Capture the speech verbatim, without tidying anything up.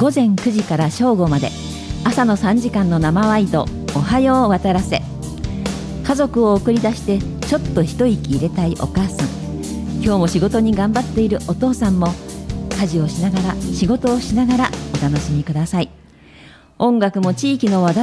午前くじから正午まで朝のさんじかんの生ワイドおはよう渡らせ。家族を送り出してちょっと一息入れたいお母さん、今日も仕事に頑張っているお父さんも家事をしながら仕事をしながらお楽しみください。音楽も地域の話題